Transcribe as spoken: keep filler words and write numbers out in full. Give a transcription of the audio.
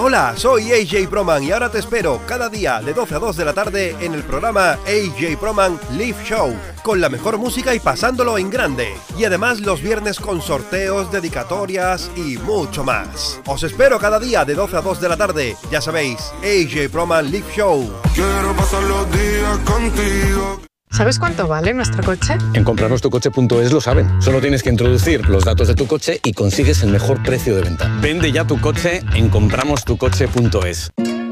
Hola, soy A J Proman y ahora te espero cada día de doce a dos de la tarde en el programa A J Proman Live Show, con la mejor música y pasándolo en grande. Y además los viernes con sorteos, dedicatorias y mucho más. Os espero cada día de doce a dos de la tarde, ya sabéis, A J Proman Live Show. Quiero pasar los días contigo. ¿Sabes cuánto vale nuestro coche? En comprarnos tu coche punto es lo saben. Solo tienes que introducir los datos de tu coche y consigues el mejor precio de venta. Vende ya tu coche en compramos tu coche punto es.